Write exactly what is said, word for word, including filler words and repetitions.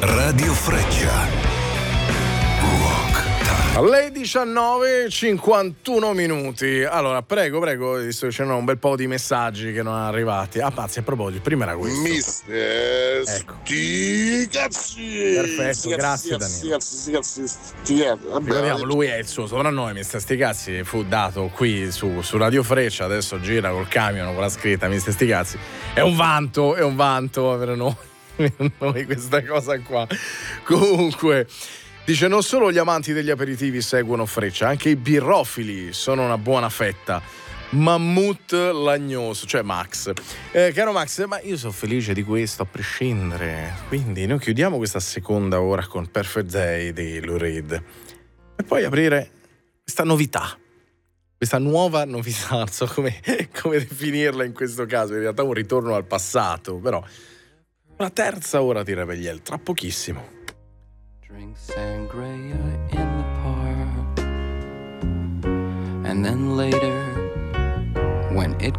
Radio Freccia. Alle diciannove e cinquantuno minuti. Allora, prego, prego, visto che c'erano un bel po' di messaggi che non erano arrivati. Ah, pazzi, a proposito, prima era questo. Mister, ecco. Sti cazzi. Perfetto, sti grazie cazzi, Danilo. Sti cazzi, sti cazzi. Ricordiamo, lui è il suo soprannome, mister Sti cazzi, fu dato qui su, su Radio Freccia, adesso gira col camion con la scritta mister Sti cazzi. È un vanto, è un vanto avere noi, noi questa cosa qua. Comunque... Dice, non solo gli amanti degli aperitivi seguono Freccia, anche i birrofili sono una buona fetta. Mammut lagnoso, cioè Max. Eh, caro Max, ma io sono felice di questo a prescindere. Quindi noi chiudiamo questa seconda ora con Perfect Day di Lou Reed e poi aprire questa novità, questa nuova novità, non so come, come definirla in questo caso, in realtà un ritorno al passato, però una terza ora di Rebelliel, tra pochissimo. Drink sangria in the park, and then later when it